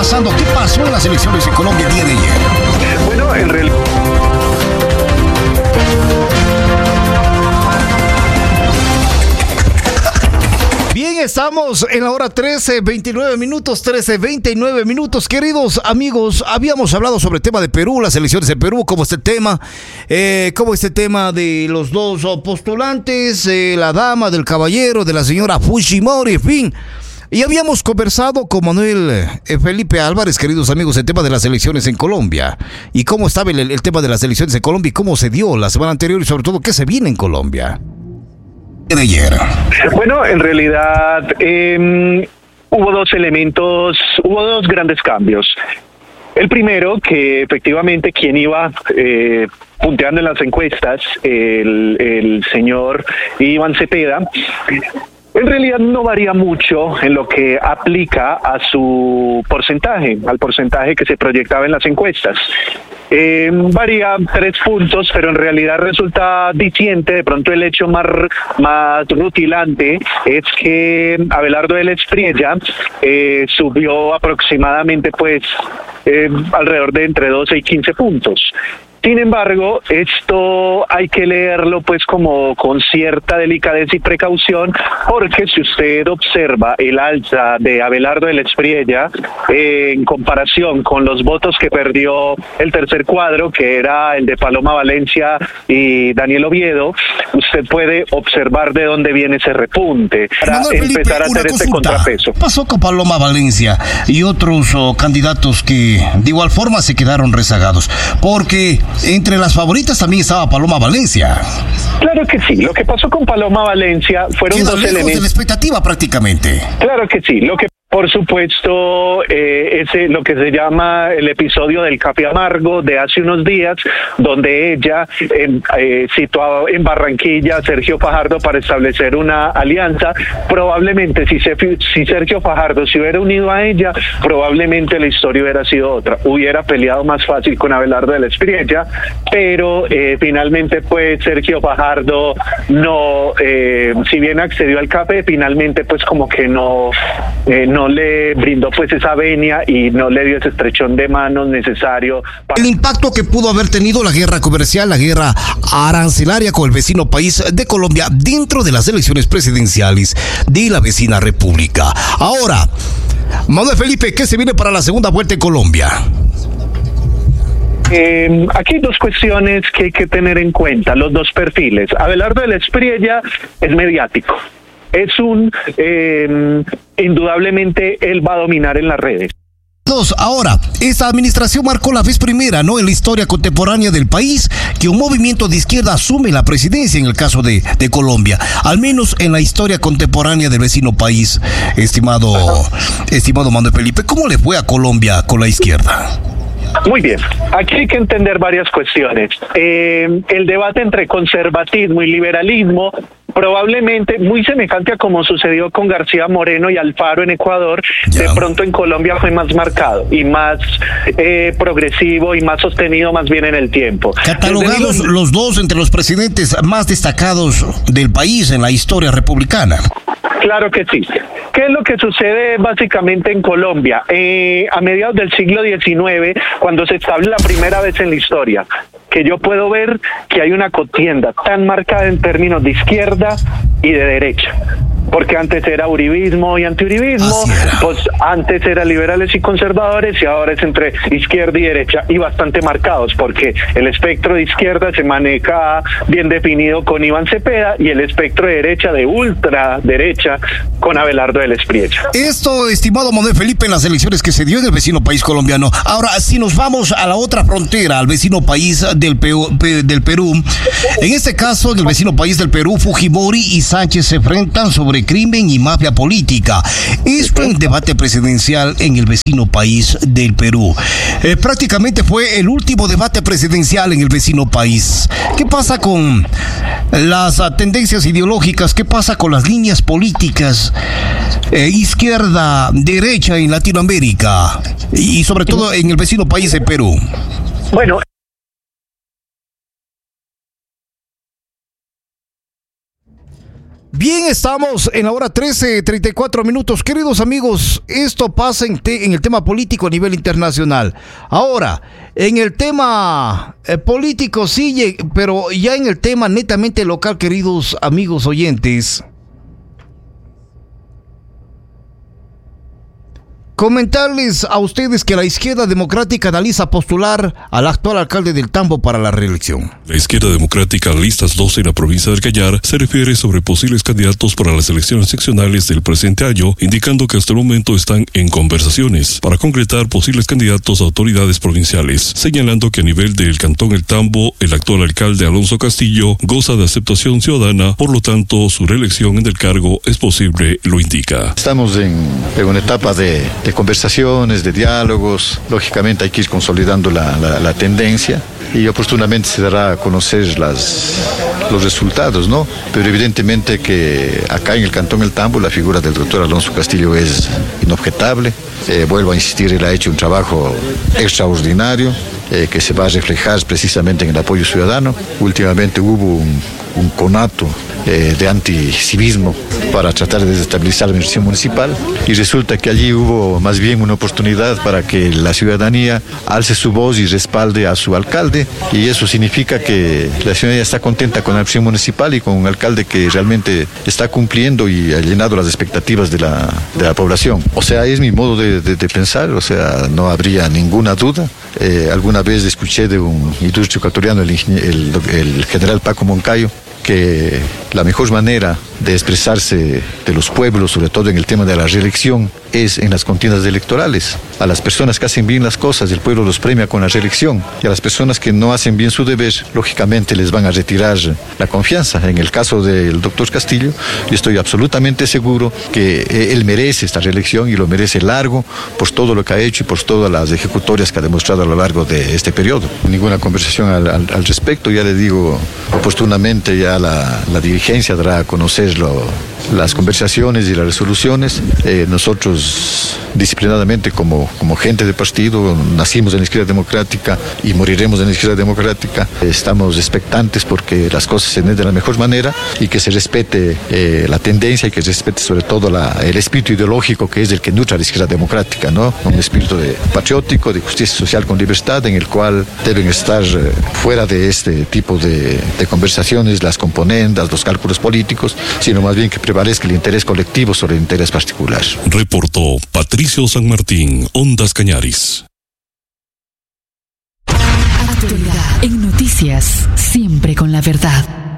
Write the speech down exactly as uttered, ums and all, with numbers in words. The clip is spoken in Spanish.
pasando? ¿Qué pasó en las elecciones en Colombia el día de ayer? Bueno, en realidad... Bien, estamos en la hora trece, veintinueve minutos, trece, veintinueve minutos. Queridos amigos, habíamos hablado sobre el tema de Perú, las elecciones de Perú, cómo este tema, eh, cómo este tema de los dos postulantes, eh, la dama, del caballero, de la señora Fujimori, en fin. Y habíamos conversado con Manuel eh, Felipe Álvarez, queridos amigos, el tema de las elecciones en Colombia. Y cómo estaba el, el tema de las elecciones en Colombia y cómo se dio la semana anterior y sobre todo qué se viene en Colombia. De ayer. Bueno, en realidad eh, hubo dos elementos, hubo dos grandes cambios. El primero, que efectivamente quien iba eh, punteando en las encuestas, el, el señor Iván Cepeda, en realidad no varía mucho en lo que aplica a su porcentaje, al porcentaje que se proyectaba en las encuestas. Eh, varía tres puntos, pero en realidad resulta diciente. De pronto el hecho más, más rutilante es que Abelardo de la Espriella eh, subió aproximadamente pues eh, alrededor de entre doce y quince puntos. Sin embargo, esto hay que leerlo pues como con cierta delicadeza y precaución, porque si usted observa el alza de Abelardo de la Espriella eh, en comparación con los votos que perdió el tercer cuadro, que era el de Paloma Valencia y Daniel Oviedo, usted puede observar de dónde viene ese repunte para Manuel Felipe, empezar a hacer este contrapeso. ¿Qué pasó con Paloma Valencia y otros oh, candidatos que de igual forma se quedaron rezagados? Porque entre las favoritas también estaba Paloma Valencia. Claro que sí. Lo que pasó con Paloma Valencia fueron Quedó dos lejos elementos. de la expectativa prácticamente. Claro que sí. Lo que por supuesto, eh, ese lo que se llama el episodio del café amargo de hace unos días, donde ella eh, eh, situaba en Barranquilla a Sergio Fajardo para establecer una alianza. Probablemente si, se, si Sergio Fajardo se hubiera unido a ella, probablemente la historia hubiera sido otra. Hubiera peleado más fácil con Abelardo de la Espriella, pero eh, finalmente pues Sergio Fajardo no, eh, si bien accedió al café, finalmente pues como que no, eh, no no le brindó pues esa venia y no le dio ese estrechón de manos necesario. Para... El impacto que pudo haber tenido la guerra comercial, la guerra arancelaria con el vecino país de Colombia dentro de las elecciones presidenciales de la vecina república. Ahora, Manuel Felipe, ¿qué se viene para la segunda vuelta en Colombia? Eh, aquí hay dos cuestiones que hay que tener en cuenta, los dos perfiles. Abelardo de la Espriella es mediático. Es un, eh, indudablemente, él va a dominar en las redes. Dos, ahora, esta administración marcó la vez primera, ¿no?, en la historia contemporánea del país, que un movimiento de izquierda asume la presidencia en el caso de, de Colombia, al menos en la historia contemporánea del vecino país, estimado, estimado Manuel Felipe. ¿Cómo le fue a Colombia con la izquierda? Muy bien, aquí hay que entender varias cuestiones. Eh, el debate entre conservatismo y liberalismo, probablemente muy semejante a como sucedió con García Moreno y Alfaro en Ecuador, yeah. de pronto en Colombia fue más marcado y más eh, progresivo y más sostenido más bien en el tiempo. Catalogados Desde los dos entre los presidentes más destacados del país en la historia republicana. Claro que sí. ¿Qué es lo que sucede básicamente en Colombia? Eh, a mediados del siglo diecinueve, cuando se establece la primera vez en la historia, que yo puedo ver que hay una contienda tan marcada en términos de izquierda y de derecha. Porque antes era uribismo y antiuribismo, pues antes era liberales y conservadores y ahora es entre izquierda y derecha y bastante marcados, porque el espectro de izquierda se maneja bien definido con Iván Cepeda y el espectro de derecha, de ultraderecha, con Abelardo de la Espriella. Esto, estimado Manuel Felipe, en las elecciones que se dio en el vecino país colombiano. Ahora, si nos vamos a la otra frontera, al vecino país del, Pe- Pe- del Perú, en este caso, en el vecino país del Perú, Fujimori y Sánchez se enfrentan sobre crimen y mafia política. Esto en debate presidencial en el vecino país del Perú. Eh, prácticamente fue el último debate presidencial en el vecino país. ¿Qué pasa con las uh, tendencias ideológicas? ¿Qué pasa con las líneas políticas eh, izquierda, derecha en Latinoamérica y sobre todo en el vecino país de Perú? Bueno, Bien, estamos en la hora trece, treinta y cuatro minutos. Queridos amigos, esto pasa en, te, en el tema político a nivel internacional. Ahora, en el tema eh, político sí, pero ya en el tema netamente local, queridos amigos oyentes, comentarles a ustedes que la izquierda democrática analiza postular al actual alcalde del Tambo para la reelección. La izquierda democrática listas doce en la provincia del Cayar se refiere sobre posibles candidatos para las elecciones seccionales del presente año, indicando que hasta el momento están en conversaciones para concretar posibles candidatos a autoridades provinciales, señalando que a nivel del cantón El Tambo, el actual alcalde Alonso Castillo goza de aceptación ciudadana, por lo tanto su reelección en el cargo es posible, lo indica. Estamos en, en una etapa de de conversaciones, de diálogos. Lógicamente hay que ir consolidando la, la, la tendencia y oportunamente se dará a conocer las, los resultados, ¿no? Pero evidentemente que acá en el Cantón El Tambo la figura del doctor Alonso Castillo es inobjetable. Eh, vuelvo a insistir, él ha hecho un trabajo extraordinario eh, que se va a reflejar precisamente en el apoyo ciudadano. Últimamente hubo un, un conato eh, de anticivismo para tratar de desestabilizar la administración municipal y resulta que allí hubo más bien una oportunidad para que la ciudadanía alce su voz y respalde a su alcalde, y eso significa que la ciudadanía está contenta con la administración municipal y con un alcalde que realmente está cumpliendo y ha llenado las expectativas de la, de la población. O sea, es mi modo de, de, de pensar, o sea, no habría ninguna duda. Eh, alguna vez escuché de un ilustre ecuatoriano, el, el, el general Paco Moncayo, que la mejor manera de expresarse de los pueblos, sobre todo en el tema de la reelección, es en las contiendas electorales. A las personas que hacen bien las cosas, el pueblo los premia con la reelección, y a las personas que no hacen bien su deber, lógicamente les van a retirar la confianza. En el caso del doctor Castillo, yo estoy absolutamente seguro que él merece esta reelección y lo merece largo por todo lo que ha hecho y por todas las ejecutorias que ha demostrado a lo largo de este periodo. Ninguna conversación al, al, al respecto, ya le digo, oportunamente ya la, la dirigencia dará a conocer lo, las conversaciones y las resoluciones. Eh, nosotros disciplinadamente como, como gente de partido nacimos en la izquierda democrática y moriremos en la izquierda democrática. Estamos expectantes porque las cosas se den de la mejor manera y que se respete eh, la tendencia y que se respete sobre todo la, el espíritu ideológico que es el que nutre a la izquierda democrática, ¿no? Un espíritu de patriótico, de justicia social con libertad, en el cual deben estar eh, fuera de este tipo de, de conversaciones las componendas, los cálculos políticos, sino más bien que prevalezca el interés colectivo sobre el interés particular. Reportó Patricio San Martín, Ondas Cañaris. Actualidad en noticias, siempre con la verdad.